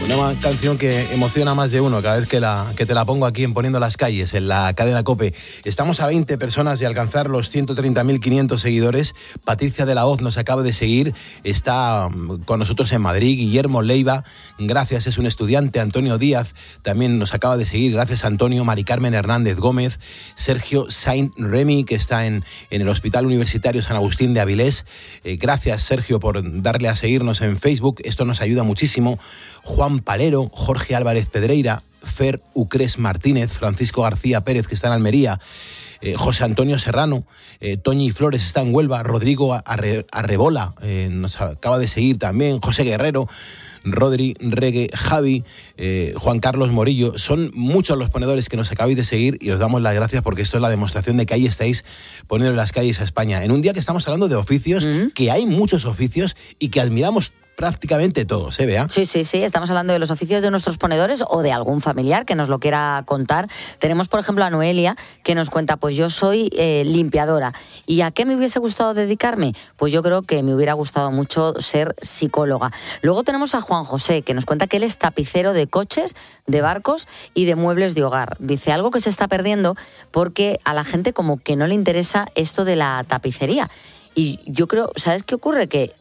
Una canción que emociona a más de uno cada vez que te la pongo aquí en Poniendo las Calles, en la cadena COPE. Estamos a 20 personas de alcanzar los 130.500 seguidores. Patricia de la Hoz nos acaba de seguir, está con nosotros en Madrid. Guillermo Leiva, gracias, es un estudiante. Antonio Díaz también nos acaba de seguir, gracias Antonio. Mari Carmen Hernández Gómez, Sergio Saint Remy, que está en el Hospital Universitario San Agustín de Avilés. Gracias Sergio por darle a seguirnos en Facebook, esto nos ayuda muchísimo. Juan Palero, Jorge Álvarez Pedreira, Fer Ucrés Martínez, Francisco García Pérez, que está en Almería, José Antonio Serrano, Toñi Flores está en Huelva, Rodrigo Arrebola nos acaba de seguir también, José Guerrero, Rodri Regue, Javi, Juan Carlos Morillo. Son muchos los ponedores que nos acabáis de seguir y os damos las gracias porque esto es la demostración de que ahí estáis poniendo en las calles a España. En un día que estamos hablando de oficios, que hay muchos oficios y que admiramos prácticamente todos, Bea? Sí, estamos hablando de los oficios de nuestros ponedores o de algún familiar que nos lo quiera contar. Tenemos, por ejemplo, a Noelia, que nos cuenta, pues yo soy limpiadora. ¿Y a qué me hubiese gustado dedicarme? Pues yo creo que me hubiera gustado mucho ser psicóloga. Luego tenemos a Juan José, que nos cuenta que él es tapicero de coches, de barcos y de muebles de hogar. Dice, algo que se está perdiendo porque a la gente como que no le interesa esto de la tapicería. Y yo creo, ¿sabes qué ocurre? Que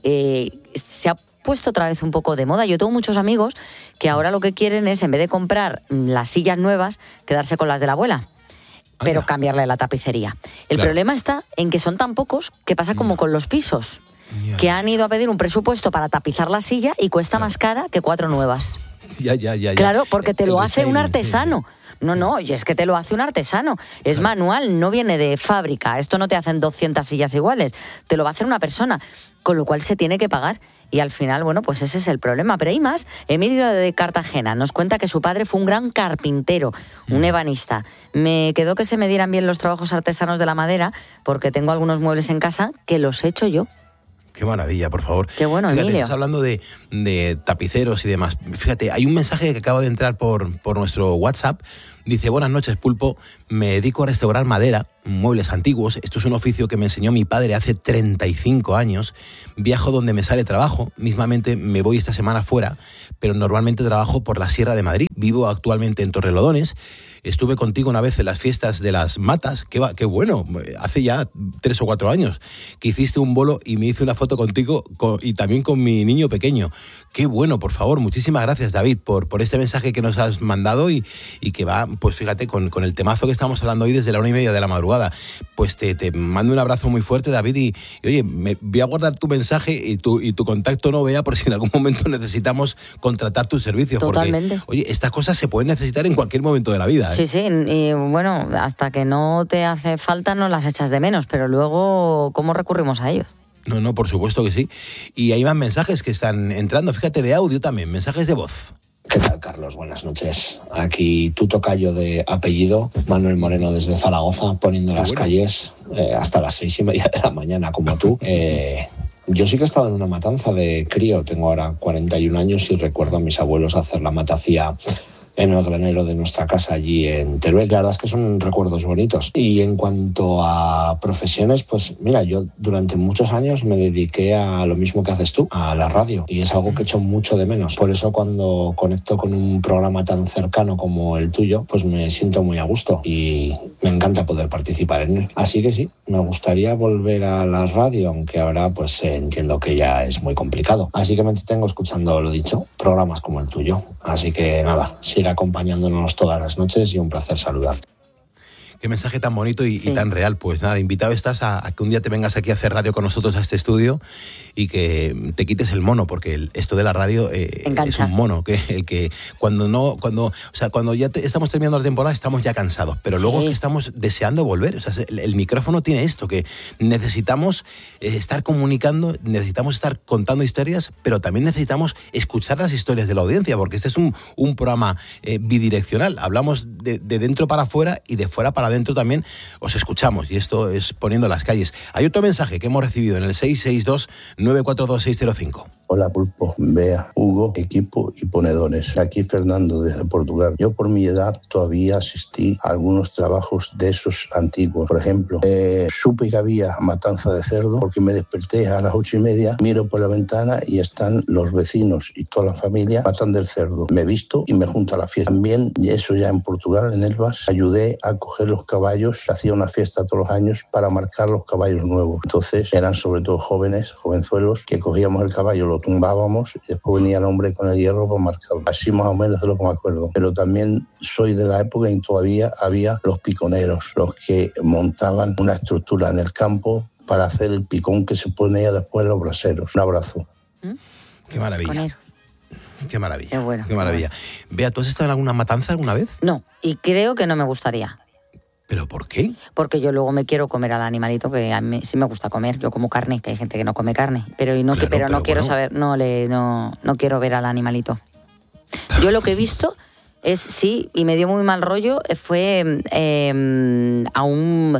se ha puesto otra vez un poco de moda. Yo tengo muchos amigos que ahora lo que quieren es, en vez de comprar las sillas nuevas, quedarse con las de la abuela, pero cambiarle la tapicería. El problema está en que son tan pocos que pasa como con los pisos, que han ido a pedir un presupuesto para tapizar la silla y cuesta más cara que 4 nuevas. Ya. Claro, porque te lo hace un artesano. No, y es que te lo hace un artesano. Es manual, no viene de fábrica. Esto no te hacen 200 sillas iguales. Te lo va a hacer una persona, con lo cual se tiene que pagar. Y al final, bueno, pues ese es el problema. Pero hay más. Emilio de Cartagena nos cuenta que su padre fue un gran carpintero, un ebanista. Me quedó que se me dieran bien los trabajos artesanos de la madera, porque tengo algunos muebles en casa que los he hecho yo. Qué maravilla, por favor. Qué bueno, fíjate, Emilio. Estás hablando de tapiceros y demás. Fíjate, hay un mensaje que acaba de entrar por nuestro WhatsApp. Dice, buenas noches, Pulpo. Me dedico a restaurar madera, muebles antiguos. Esto es un oficio que me enseñó mi padre hace 35 años. Viajo donde me sale trabajo. Mismamente me voy esta semana fuera, pero normalmente trabajo por la Sierra de Madrid. Vivo actualmente en Torrelodones. Estuve contigo una vez en las fiestas de las matas, qué bueno, hace ya 3 o 4 años, que hiciste un bolo y me hice una foto contigo y también con mi niño pequeño. Qué bueno, por favor, muchísimas gracias, David, por este mensaje que nos has mandado y que va, pues fíjate, con el temazo que estamos hablando hoy desde la 1:30 de la madrugada. Pues te mando un abrazo muy fuerte, David, y oye, me voy a guardar tu mensaje y tu contacto, no, Bea, por si en algún momento necesitamos contratar tus servicios. Totalmente. Porque, oye, estas cosas se pueden necesitar en cualquier momento de la vida. Sí, y bueno, hasta que no te hace falta no las echas de menos, pero luego, ¿cómo recurrimos a ellos? No, por supuesto que sí. Y hay más mensajes que están entrando, fíjate, de audio también, mensajes de voz. ¿Qué tal, Carlos? Buenas noches. Aquí tu tocayo de apellido, Manuel Moreno desde Zaragoza, poniendo las calles hasta las 6:30 de la mañana, como tú. Yo sí que he estado en una matanza de crío, tengo ahora 41 años y recuerdo a mis abuelos hacer la matacía en el granero de nuestra casa allí en Teruel. La verdad es que son recuerdos bonitos. Y en cuanto a profesiones, pues mira, yo durante muchos años me dediqué a lo mismo que haces tú, a la radio, y es algo que echo mucho de menos. Por eso cuando conecto con un programa tan cercano como el tuyo, pues me siento muy a gusto y me encanta poder participar en él. Así que sí, me gustaría volver a la radio, aunque ahora pues entiendo que ya es muy complicado. Así que me entretengo escuchando, lo dicho, programas como el tuyo. Así que nada, sigue acompañándonos todas las noches y un placer saludarte. Qué mensaje tan bonito y tan real. Pues nada, invitado estás a que un día te vengas aquí a hacer radio con nosotros a este estudio y que te quites el mono, porque esto de la radio es un mono, que el que cuando ya estamos terminando la temporada estamos ya cansados, pero luego que estamos deseando volver. O sea, el micrófono tiene esto, que necesitamos estar comunicando, necesitamos estar contando historias, pero también necesitamos escuchar las historias de la audiencia, porque este es un programa bidireccional. Hablamos de dentro para afuera y de fuera para adentro también os escuchamos, y esto es Poniendo las Calles. Hay otro mensaje que hemos recibido en el 662-942-605. Hola Pulpo, Bea, Hugo, equipo y ponedores. Aquí Fernando desde Portugal. Yo por mi edad todavía asistí a algunos trabajos de esos antiguos. Por ejemplo, supe que había matanza de cerdo porque me desperté a las 8:30, miro por la ventana y están los vecinos y toda la familia matando el cerdo. Me visto y me junto a la fiesta. También, y eso ya en Portugal, en Elvas, ayudé a coger los caballos. Hacía una fiesta todos los años para marcar los caballos nuevos. Entonces eran sobre todo jóvenes, jovenzuelos, que cogíamos el caballo, lo tumbábamos y después venía el hombre con el hierro para marcarlo. Así más o menos de lo que me acuerdo. Pero también soy de la época en que todavía había los piconeros, los que montaban una estructura en el campo para hacer el picón que se ponía después en los braseros. Un abrazo. Qué maravilla. Piconeros. Qué maravilla. Qué bueno. Qué maravilla. Bea, ¿tú has estado en alguna matanza alguna vez? No, y creo que no me gustaría. ¿Pero por qué? Porque yo luego me quiero comer al animalito, que a mí sí me gusta comer. Yo como carne, que hay gente que no come carne. Pero no quiero bueno. saber, no quiero ver al animalito. Yo lo que he visto es, sí, y me dio muy mal rollo, fue a un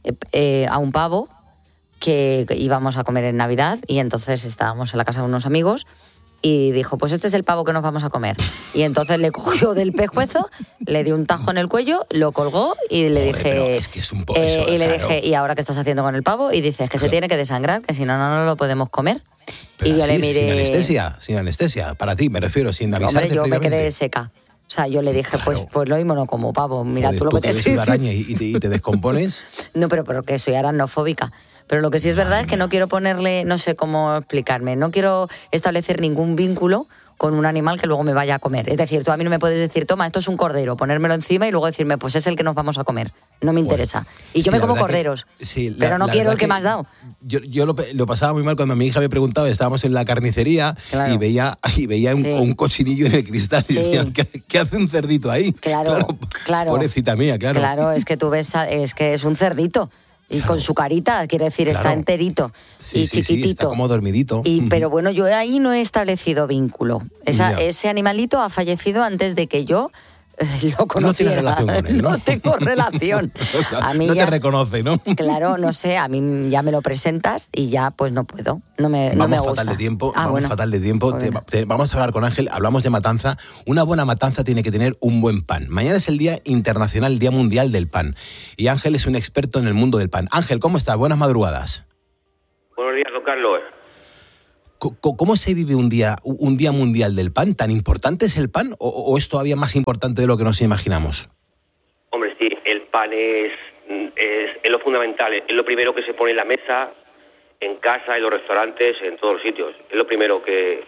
pavo que íbamos a comer en Navidad y entonces estábamos en la casa de unos amigos y dijo, pues este es el pavo que nos vamos a comer. Y entonces le cogió del pescuezo, le dio un tajo en el cuello, lo colgó y le dije... Es que es un poco eso, y le claro. dije, ¿y ahora qué estás haciendo con el pavo? Y dice, es que se tiene que desangrar, que si no, no lo podemos comer. Pero y yo así, le miré... sin anestesia, para ti, me refiero, sin avisarte Hombre, yo me previamente. quedé seca. O sea, yo le dije, Claro. pues lo mismo no como pavo. Mira, Joder, tú lo que te ves una araña y te descompones. No, pero porque soy aracnofóbica. Pero lo que sí es verdad es que no quiero ponerle, no sé cómo explicarme, no quiero establecer ningún vínculo con un animal que luego me vaya a comer. Es decir, tú a mí no me puedes decir, toma, esto es un cordero, ponérmelo encima y luego decirme, pues es el que nos vamos a comer. No me interesa. Y yo Sí, me como la verdad corderos, que- sí, pero no la quiero verdad el que me has dado. Yo lo pasaba muy mal cuando mi hija me preguntaba, estábamos en la carnicería Claro. y veía Sí. un cochinillo en el cristal y Sí. decía, ¿qué hace un cerdito ahí? Claro. Pobrecita mía, claro. Claro, es que tú ves, es que es un cerdito. Y Claro. con su carita, quiere decir, Claro. está enterito Sí, y sí, chiquitito. sí, está como dormidito. Pero bueno, yo ahí no he establecido vínculo. Ya. Ese animalito ha fallecido antes de que yo lo conociera. No tienes relación con él, ¿no? No tengo relación. A mí no ya, te reconoce, ¿no? claro, no sé, a mí ya me lo presentas y ya pues no puedo. No me Vamos gusta. fatal de tiempo, Bueno. fatal de tiempo. Pues venga. Vamos a hablar con Ángel, hablamos de matanza. Una buena matanza tiene que tener un buen pan. Mañana es el Día Internacional, el Día Mundial del Pan. Y Ángel es un experto en el mundo del pan. Ángel, ¿cómo estás? Buenas madrugadas. Buenos días, don Carlos. ¿Cómo se vive un día mundial del pan? ¿Tan importante es el pan o es todavía más importante de lo que nos imaginamos? Hombre, sí, el pan es lo fundamental, es lo primero que se pone en la mesa, en casa, en los restaurantes, en todos los sitios. Es lo primero que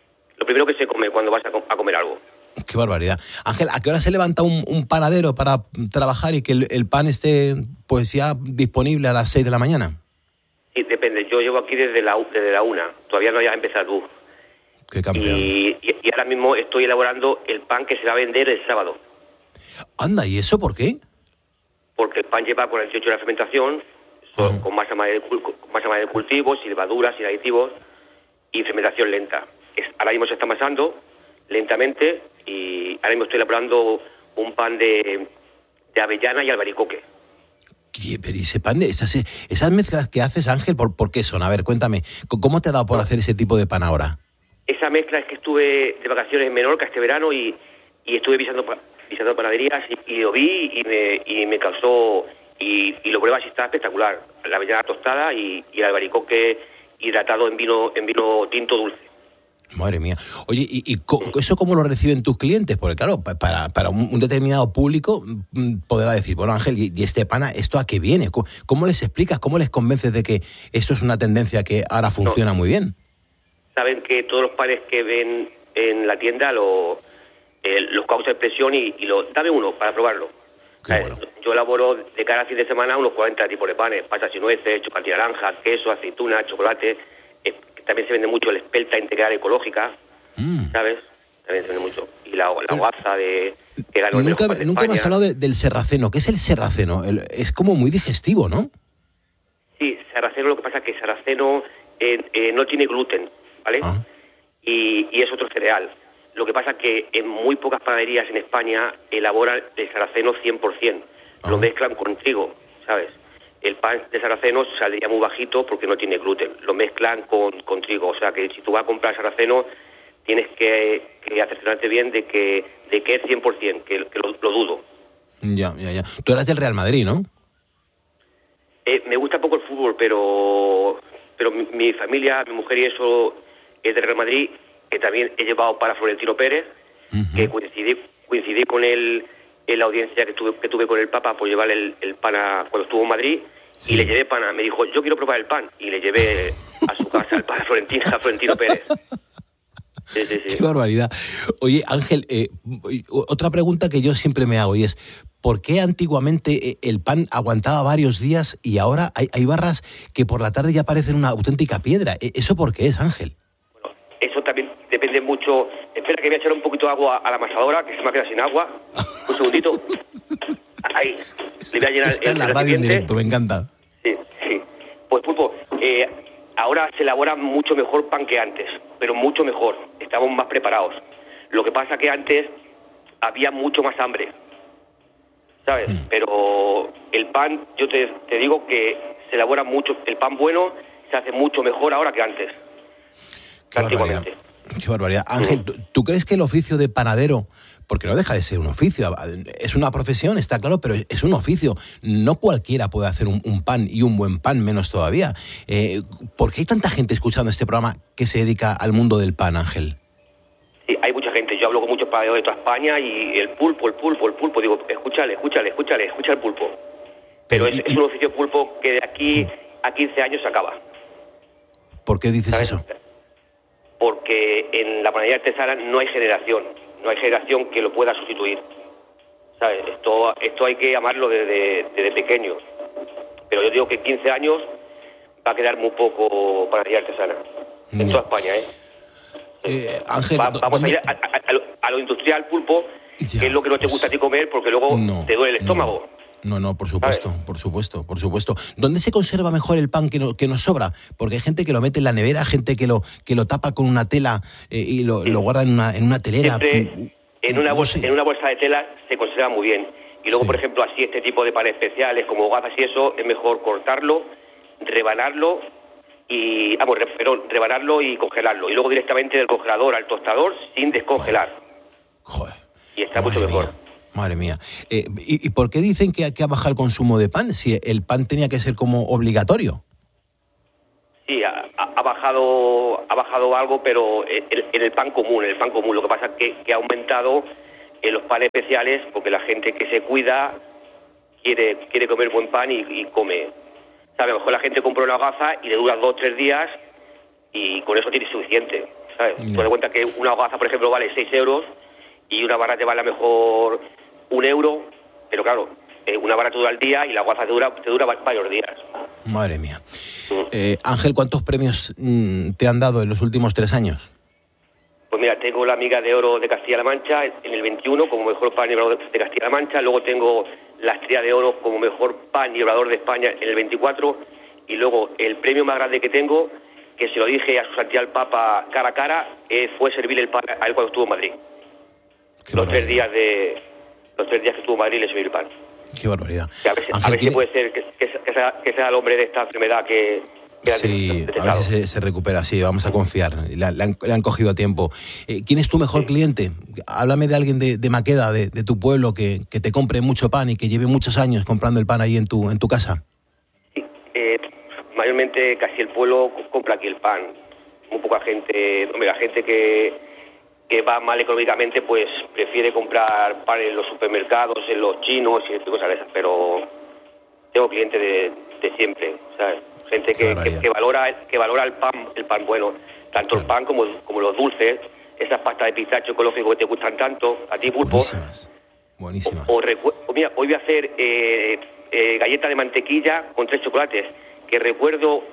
se come cuando vas a comer algo. Qué barbaridad. Ángel, ¿a qué hora se levanta un panadero para trabajar y que el pan esté pues ya disponible a las 6 de la mañana? Sí, depende. Yo llevo aquí desde la 1. Todavía no había empezado tú. Qué campeón. Y ahora mismo estoy elaborando el pan que se va a vender el sábado. Anda, ¿y eso por qué? Porque el pan lleva 48 horas de fermentación, con masa madre de cultivo, sin levaduras, sin aditivos y fermentación lenta. Ahora mismo se está amasando lentamente y ahora mismo estoy elaborando un pan de avellana y albaricoque. Pero ese pan, esas mezclas que haces, Ángel, ¿por qué son? A ver, cuéntame, ¿cómo te ha dado por hacer ese tipo de pan ahora? Esa mezcla es que estuve de vacaciones en Menorca este verano y estuve visitando panaderías y lo vi y me causó y lo pruebas y está espectacular. La avellana tostada y el albaricoque hidratado en vino tinto dulce. Madre mía. Oye, ¿y eso cómo lo reciben tus clientes? Porque claro, para un determinado público podrá decir, bueno, Ángel, ¿y este pana, esto a qué viene? ¿Cómo les explicas, cómo les convences de que esto es una tendencia que ahora funciona muy bien? Saben que todos los panes que ven en la tienda los causa impresión y dame uno para probarlo. Qué bueno. Yo elaboro de cada fin de semana unos 40 tipos de panes, pasas y nueces, chocolate y naranja, queso, aceituna, chocolate. También se vende mucho la espelta integral ecológica, ¿sabes? También se vende mucho. Y la guaza que ganó el mejor pan de Nunca me has España. hablado del serraceno. ¿Qué es el serraceno? Es como muy digestivo, ¿no? Sí, sarraceno, lo que pasa es que sarraceno no tiene gluten, ¿vale? Ah. Y es otro cereal. Lo que pasa es que en muy pocas panaderías en España elaboran el sarraceno 100%. Lo mezclan con trigo, ¿sabes? el pan de sarraceno saldría muy bajito porque no tiene gluten. Lo mezclan con trigo. O sea que si tú vas a comprar sarraceno, tienes que acerciorarte bien de que es 100%, que lo dudo. Ya. Tú eras del Real Madrid, ¿no? Me gusta poco el fútbol, pero mi familia, mi mujer y eso es del Real Madrid, que también he llevado para Florentino Pérez, que coincidí con él en la audiencia que tuve con el Papa por llevarle el pan cuando estuvo en Madrid, y le llevé pan. Me dijo, yo quiero probar el pan, y le llevé a su casa el pan a Florentino Pérez. Sí. Qué barbaridad. Oye, Ángel, otra pregunta que yo siempre me hago y es, ¿por qué antiguamente el pan aguantaba varios días y ahora hay barras que por la tarde ya parecen una auténtica piedra? ¿Eso por qué es, Ángel? Bueno, eso también depende mucho. Espera que voy a echar un poquito de agua a la amasadora, que se me ha quedado sin agua. Un segundito. Ahí. Le voy a llenar Está en la radio en directo, me encanta. Sí. Pues, Pulpo, ahora se elabora mucho mejor pan que antes, pero mucho mejor. Estamos más preparados. Lo que pasa que antes había mucho más hambre, ¿sabes? Pero el pan, yo te digo que se elabora mucho. El pan bueno se hace mucho mejor ahora que antes. Qué barbaridad. Ángel, ¿tú crees que el oficio de panadero, porque no deja de ser un oficio, es una profesión, está claro, pero es un oficio, no cualquiera puede hacer un pan y un buen pan, menos todavía? ¿Por qué hay tanta gente escuchando este programa que se dedica al mundo del pan, Ángel? Sí, hay mucha gente. Yo hablo con muchos panaderos de toda España y el pulpo. Digo, escúchale el pulpo. Pero es un oficio pulpo que de aquí a 15 años se acaba. ¿Por qué dices eso? Porque en la panadería artesana no hay generación que lo pueda sustituir. ¿Sabes? Esto hay que amarlo desde pequeño. Pero yo digo que en 15 años va a quedar muy poco panadería artesana. En toda España, Ángel, vamos a ir a lo industrial, pulpo, ya, que es lo que no te gusta a ti comer, porque luego te duele el estómago. No, por supuesto. ¿Dónde se conserva mejor el pan que nos sobra? Porque hay gente que lo mete en la nevera, gente que lo tapa con una tela y lo guarda en una telera. Siempre en una bolsa de tela se conserva muy bien. Y luego, por ejemplo, así este tipo de panes especiales, como gafas y eso, es mejor cortarlo, rebanarlo y congelarlo. Y luego directamente del congelador al tostador sin descongelar. Joder. Y está mucho mejor. Madre mía. ¿Y por qué dicen que ha bajado el consumo de pan si el pan tenía que ser como obligatorio? Sí, ha bajado algo, pero en el pan común. Lo que pasa es que ha aumentado en los panes especiales porque la gente que se cuida quiere comer buen pan y come. ¿Sabes? A lo mejor la gente compra una hogaza y le dura 2 o 3 días y con eso tiene suficiente. ¿Sabes? Ten en cuenta que una hogaza, por ejemplo, vale 6 euros y una barra te vale a lo mejor 1 euro, pero claro, una barra te dura al día y la hogaza te dura varios días. Madre mía. Ángel, ¿cuántos premios te han dado en los últimos 3 años? Pues mira, tengo la Amiga de Oro de Castilla-La Mancha en el 21 como mejor pan y obrador de Castilla-La Mancha, luego tengo la Estrella de Oro como mejor pan y obrador de España en el 24, y luego el premio más grande que tengo, que se lo dije a su santidad el Papa cara a cara, fue servirle el pan a él cuando estuvo en Madrid. Los 3 días que estuvo en Madrid le serví el pan. Qué barbaridad. A ver si puede ser que sea el hombre de esta enfermedad que sí, a ver si se recupera, sí, vamos a confiar. Le han cogido a tiempo. ¿Quién es tu mejor cliente? Háblame de alguien de Maqueda, de tu pueblo, que te compre mucho pan y que lleve muchos años comprando el pan ahí en tu casa. Sí, mayormente casi el pueblo compra aquí el pan. Muy poca gente, la gente que va mal económicamente, pues prefiere comprar pan en los supermercados, en los chinos y cosas de esas, pero tengo clientes de siempre, ¿sabes? Gente que valora el pan bueno, tanto el pan como los dulces, esas pastas de pistacho ecológico que te gustan tanto, a ti, pulpo. Buenísimas. Mira, hoy voy a hacer galleta de mantequilla con 3 chocolates, que recuerdo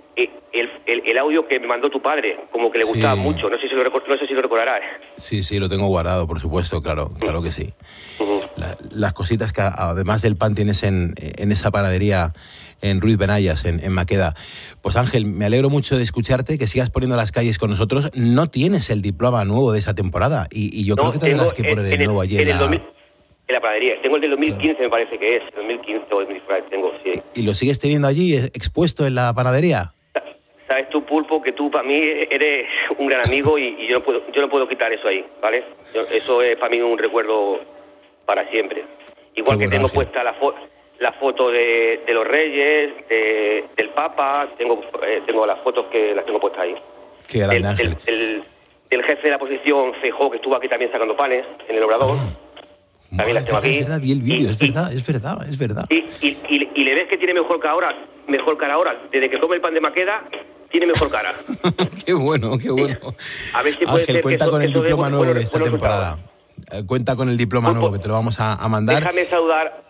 el audio que me mandó tu padre, como que le gustaba mucho, no sé si lo recordarás. Sí, lo tengo guardado, por supuesto, claro que sí. Uh-huh. Las cositas que además del pan tienes en esa panadería en Ruiz Benayas, en Maqueda. Pues Ángel, me alegro mucho de escucharte, que sigas poniendo las calles con nosotros. No tienes el diploma nuevo de esa temporada y yo creo que tendrás que poner el nuevo allí En la panadería. Tengo el del 2015, claro. Me parece que es. 2015 o 2015 tengo, sí. ¿Y lo sigues teniendo allí expuesto en la panadería? Sabes tú, Pulpo, que tú para mí eres un gran amigo y yo no puedo quitar eso ahí, ¿vale? Eso es para mí un recuerdo para siempre. Igual que tengo puesta la foto de los Reyes, del Papa, tengo las fotos que las tengo puestas ahí. Qué grande, Ángel. El jefe de la oposición, Feijóo, que estuvo aquí también sacando panes en el Obrador. También las tengo aquí. Es verdad, vi el vídeo, es verdad. Y le ves que tiene mejor cara ahora. Desde que come el pan de Maqueda, tiene mejor cara. Qué bueno. A ver si puede Ángel, ser cuenta que con el diploma nuevo de esta temporada. Resultados. Cuenta con el diploma nuevo que te lo vamos a mandar. Déjame saludar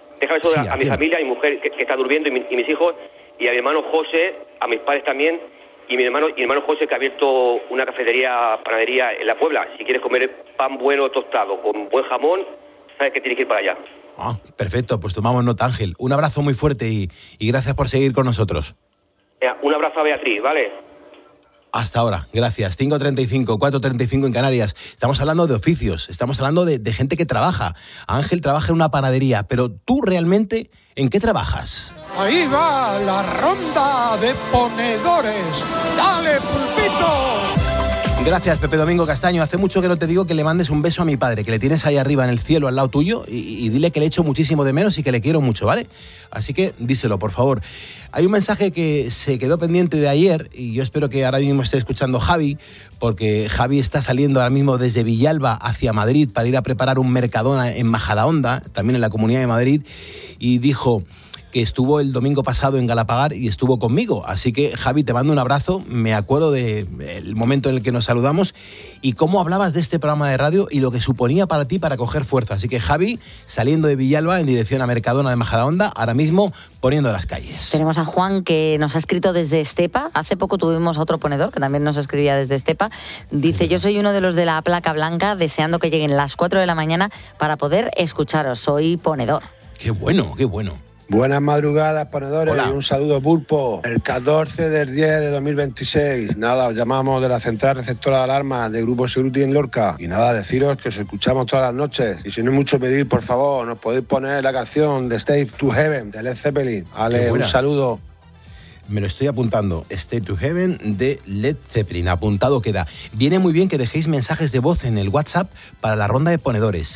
a mi familia, a mi mujer que está durmiendo y mis hijos, y a mi hermano José, a mis padres también, y mi hermano José, que ha abierto una cafetería, panadería en La Puebla. Si quieres comer pan bueno tostado con buen jamón, sabes que tienes que ir para allá. Perfecto, pues tomamos nota, Ángel. Un abrazo muy fuerte y gracias por seguir con nosotros. Un abrazo a Beatriz, ¿vale? Hasta ahora, gracias. 5:35, 4:35 en Canarias. Estamos hablando de oficios, estamos hablando de gente que trabaja. Ángel trabaja en una panadería, pero tú realmente, ¿en qué trabajas? Ahí va la ronda de ponedores. ¡Dale, Pulpito! Gracias, Pepe Domingo Castaño. Hace mucho que no te digo que le mandes un beso a mi padre, que le tienes ahí arriba en el cielo, al lado tuyo, y dile que le echo muchísimo de menos y que le quiero mucho, ¿vale? Así que díselo, por favor. Hay un mensaje que se quedó pendiente de ayer y yo espero que ahora mismo esté escuchando Javi, porque Javi está saliendo ahora mismo desde Villalba hacia Madrid para ir a preparar un Mercadona en Majadahonda, también en la Comunidad de Madrid, y dijo que estuvo el domingo pasado en Galapagar y estuvo conmigo. Así que, Javi, te mando un abrazo. Me acuerdo del momento en el que nos saludamos y cómo hablabas de este programa de radio y lo que suponía para ti para coger fuerza. Así que, Javi, saliendo de Villalba en dirección a Mercadona de Majadahonda, ahora mismo poniendo las calles. Tenemos a Juan, que nos ha escrito desde Estepa. Hace poco tuvimos a otro ponedor que también nos escribía desde Estepa. Dice: yo soy uno de los de la placa blanca, deseando que lleguen las 4 de la mañana para poder escucharos. Soy ponedor. Qué bueno, qué bueno. Buenas madrugadas, ponedores. Hola. Y un saludo, Pulpo. El 14 del 10 de 2026. Nada, os llamamos de la Central Receptora de Alarmas de Grupo Seguruti en Lorca. Y nada, deciros que os escuchamos todas las noches. Y si no es mucho pedir, por favor, nos podéis poner la canción de Stay to Heaven de Led Zeppelin. Vale, un saludo. Me lo estoy apuntando. Stay to Heaven de Led Zeppelin. Apuntado queda. Viene muy bien que dejéis mensajes de voz en el WhatsApp para la ronda de ponedores.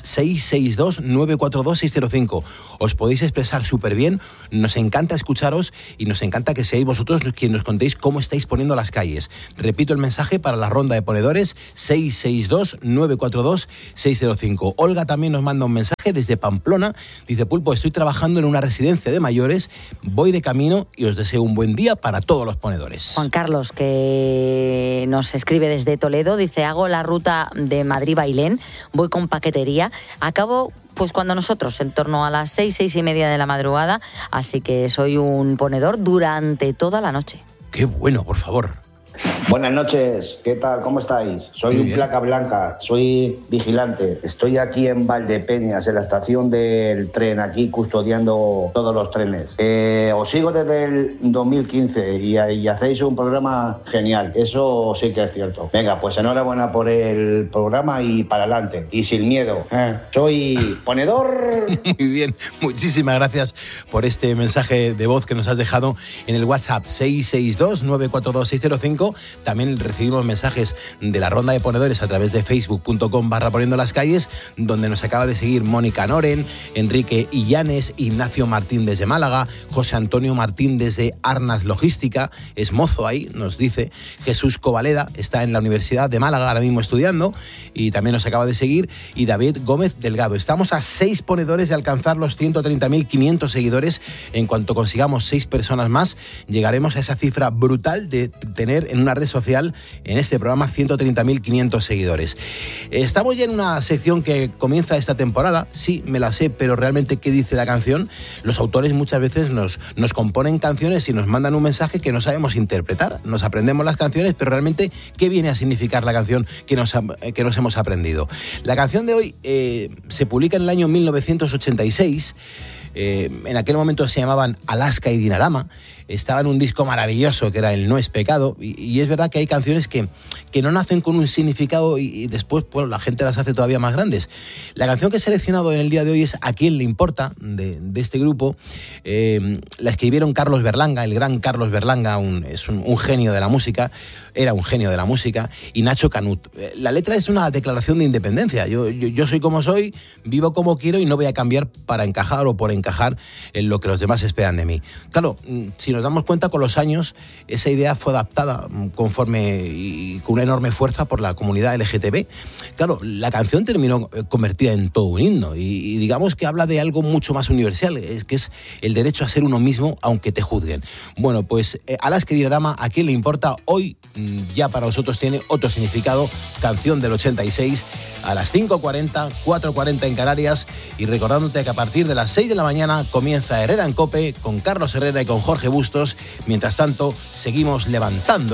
662-942-605. Os podéis expresar súper bien. Nos encanta escucharos y nos encanta que seáis vosotros quienes nos contéis cómo estáis poniendo las calles. Repito el mensaje para la ronda de ponedores. 662-942-605. Olga también nos manda un mensaje desde Pamplona. Dice: Pulpo, estoy trabajando en una residencia de mayores. Voy de camino y os deseo un buen día para todos los ponedores. Juan Carlos, que nos escribe desde Toledo, dice: hago la ruta de Madrid-Bailén, voy con paquetería, acabo pues cuando nosotros, en torno a las 6 y media de la madrugada, así que soy un ponedor durante toda la noche. Qué bueno, por favor. Buenas noches, ¿qué tal? ¿Cómo estáis? Soy un placa blanca, soy vigilante. Estoy aquí en Valdepeñas, en la estación del tren, aquí custodiando todos los trenes. Os sigo desde el 2015 y hacéis un programa genial, eso sí que es cierto. Venga, pues enhorabuena por el programa y para adelante, y sin miedo. Soy ponedor. Muy bien, muchísimas gracias por este mensaje de voz que nos has dejado en el WhatsApp 662-942-605. También recibimos mensajes de la ronda de ponedores a través de facebook.com/poniendo las calles, donde nos acaba de seguir Mónica Noren, Enrique Illanes, Ignacio Martín desde Málaga, José Antonio Martín desde Arnas Logística, es mozo ahí, nos dice. Jesús Covaleda está en la Universidad de Málaga ahora mismo estudiando y también nos acaba de seguir. Y David Gómez Delgado. Estamos a 6 ponedores de alcanzar los 130.500 seguidores. En cuanto consigamos 6 personas más, llegaremos a esa cifra brutal de tener en una red social, en este programa, 130.500 seguidores. Estamos ya en una sección que comienza esta temporada. Sí, me la sé, pero realmente, ¿qué dice la canción? Los autores muchas veces nos componen canciones y nos mandan un mensaje que no sabemos interpretar. Nos aprendemos las canciones, pero realmente, ¿qué viene a significar la canción que nos hemos aprendido? La canción de hoy se publica en el año 1986. En aquel momento se llamaban Alaska y Dinarama. Estaba en un disco maravilloso que era el No es pecado, y es verdad que hay canciones que no nacen con un significado y después pues, la gente las hace todavía más grandes. La canción que he seleccionado en el día de hoy es ¿A quién le importa?, de este grupo. La escribieron Carlos Berlanga, el gran Carlos Berlanga, es un genio de la música, era un genio de la música, y Nacho Canut. La letra es una declaración de independencia. Yo soy como soy, vivo como quiero y no voy a cambiar para encajar o por encajar en lo que los demás esperan de mí. Claro, si nos damos cuenta, con los años esa idea fue adaptada conforme y con una enorme fuerza por la comunidad LGTB. Claro, la canción terminó convertida en todo un himno y digamos que habla de algo mucho más universal, que es el derecho a ser uno mismo aunque te juzguen. Bueno, pues Alaska y Dinarama, ¿a quién le importa? Hoy ya para nosotros tiene otro significado, canción del 86, a las 5:40, 4:40 en Canarias, y recordándote que a partir de las 6 de la mañana comienza Herrera en COPE con Carlos Herrera y con Jorge Bustos. Mientras tanto, seguimos levantando